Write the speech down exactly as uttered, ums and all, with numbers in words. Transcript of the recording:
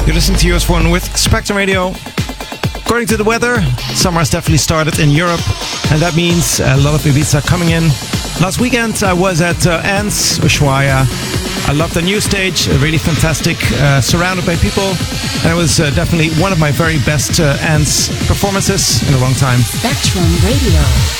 You're listening to U S one with Spectrum Radio. According to the weather, summer has definitely started in Europe, and that means a lot of Ibiza coming in. Last weekend I was at uh, Ants, Ushuaia. I loved the new stage, really fantastic, uh, surrounded by people, and it was uh, definitely one of my very best uh, Ants performances in a long time. Spectrum Radio.